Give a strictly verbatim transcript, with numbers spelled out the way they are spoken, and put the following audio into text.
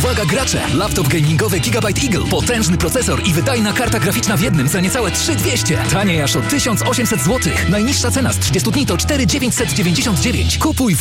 Uwaga gracze! Laptop gamingowy Gigabyte Eagle. Potężny procesor i wydajna karta graficzna w jednym za niecałe trzy tysiące dwieście. Taniej aż o tysiąc osiemset złotych. Najniższa cena z trzydziestu dni to cztery tysiące dziewięćset dziewięćdziesiąt dziewięć. Kupuj w